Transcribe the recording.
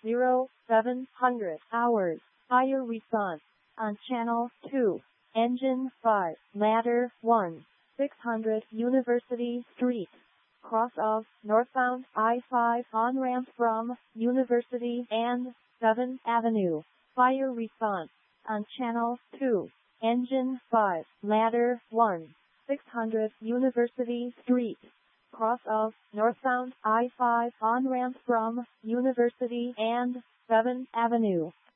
0700 hours. Fire response on Channel 2. Engine 5, Ladder 1, 600 University Street. Cross of northbound I-5 on-ramp from University and 7th Avenue. Fire response on Channel 2. Engine 5, Ladder 1, 600 University Street. Cross of northbound I-5 on-ramp from University and 7th Avenue.